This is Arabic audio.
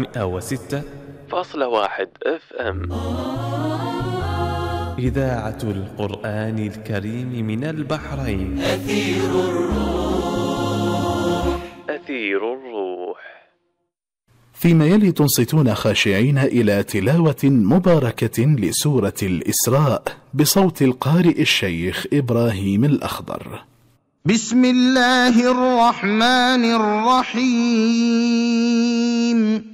106.1 FM. إذاعة القرآن الكريم من البحرين. أثير الروح. فيما يلي تنصتون خاشعين إلى تلاوة مباركة لسورة الإسراء بصوت القارئ الشيخ إبراهيم الأخضر. بسم الله الرحمن الرحيم.